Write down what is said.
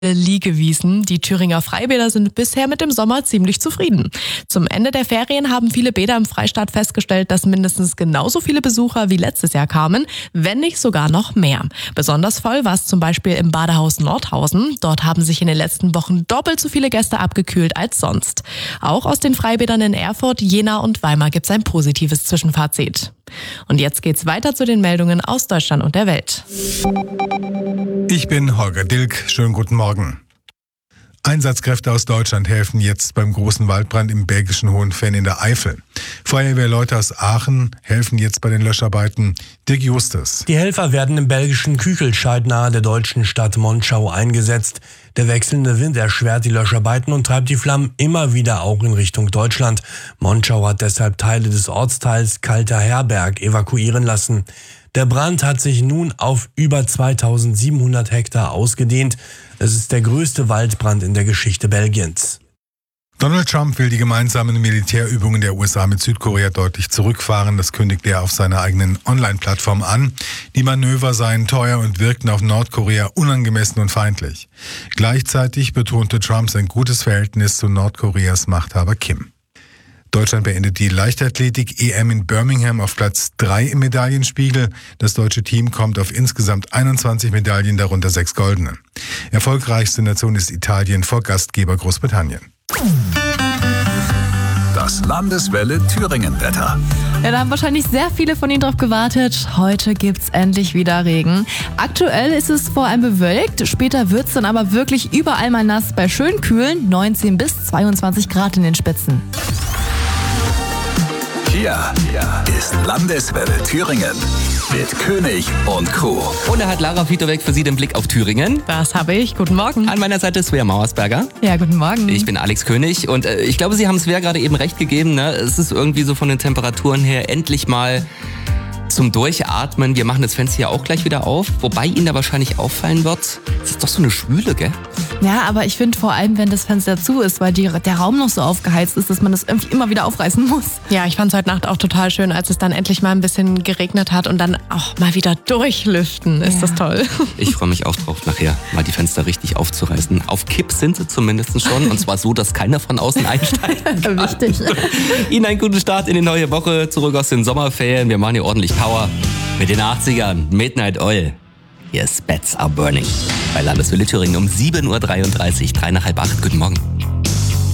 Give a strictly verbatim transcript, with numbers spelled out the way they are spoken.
Liegewiesen. Die Thüringer Freibäder sind bisher mit dem Sommer ziemlich zufrieden. Zum Ende der Ferien haben viele Bäder im Freistaat festgestellt, dass mindestens genauso viele Besucher wie letztes Jahr kamen, wenn nicht sogar noch mehr. Besonders voll war es zum Beispiel im Badehaus Nordhausen. Dort haben sich in den letzten Wochen doppelt so viele Gäste abgekühlt als sonst. Auch aus den Freibädern in Erfurt, Jena und Weimar gibt es ein positives Zwischenfazit. Und jetzt geht's weiter zu den Meldungen aus Deutschland und der Welt. Ich bin Holger Dilk. Schönen guten Morgen. Einsatzkräfte aus Deutschland helfen jetzt beim großen Waldbrand im belgischen Hohenfenn in der Eifel. Feuerwehrleute aus Aachen helfen jetzt bei den Löscharbeiten. Dirk Justus. Die Helfer werden im belgischen Küchelscheid nahe der deutschen Stadt Monschau eingesetzt. Der wechselnde Wind erschwert die Löscharbeiten und treibt die Flammen immer wieder auch in Richtung Deutschland. Monschau hat deshalb Teile des Ortsteils Kalter Herberg evakuieren lassen. Der Brand hat sich nun auf über zweitausendsiebenhundert Hektar ausgedehnt. Es ist der größte Waldbrand in der Geschichte Belgiens. Donald Trump will die gemeinsamen Militärübungen der U S A mit Südkorea deutlich zurückfahren. Das kündigte er auf seiner eigenen Online-Plattform an. Die Manöver seien teuer und wirkten auf Nordkorea unangemessen und feindlich. Gleichzeitig betonte Trump sein gutes Verhältnis zu Nordkoreas Machthaber Kim. Deutschland beendet die Leichtathletik-E M in Birmingham auf Platz drei im Medaillenspiegel. Das deutsche Team kommt auf insgesamt einundzwanzig Medaillen, darunter sechs goldene. Erfolgreichste Nation ist Italien vor Gastgeber Großbritannien. Das Landeswelle Thüringen-Wetter. Ja, da haben wahrscheinlich sehr viele von Ihnen drauf gewartet. Heute gibt's endlich wieder Regen. Aktuell ist es vor allem bewölkt. Später wird's dann aber wirklich überall mal nass bei schön kühlen neunzehn bis zweiundzwanzig Grad in den Spitzen. Hier ist Landeswelle Thüringen mit König und Co. Und er hat Lara Fietoweg für Sie den Blick auf Thüringen. Das habe ich. Guten Morgen. An meiner Seite ist Svea Mauersberger. Ja, guten Morgen. Ich bin Alex König und äh, ich glaube, Sie haben Svea gerade eben recht gegeben. Ne? Es ist irgendwie so von den Temperaturen her endlich mal zum Durchatmen. Wir machen das Fenster ja auch gleich wieder auf. Wobei Ihnen da wahrscheinlich auffallen wird, es ist doch so eine Schwüle, gell? Ja, aber ich finde vor allem, wenn das Fenster zu ist, weil die, der Raum noch so aufgeheizt ist, dass man das irgendwie immer wieder aufreißen muss. Ja, ich fand es heute Nacht auch total schön, als es dann endlich mal ein bisschen geregnet hat und dann auch mal wieder durchlüften. Ist ja. Das toll. Ich freue mich auch drauf, nachher mal die Fenster richtig aufzureißen. Auf Kipp sind sie zumindest schon und zwar so, dass keiner von außen einsteigen kann. Wichtig. Ihnen einen guten Start in die neue Woche, zurück aus den Sommerferien. Wir machen hier ordentlich Power mit den achtzigern. Midnight Oil. Hier ist Bats Are Burning. Bei Landeswelle Thüringen um sieben Uhr dreiunddreißig, drei nach halb acht. Guten Morgen.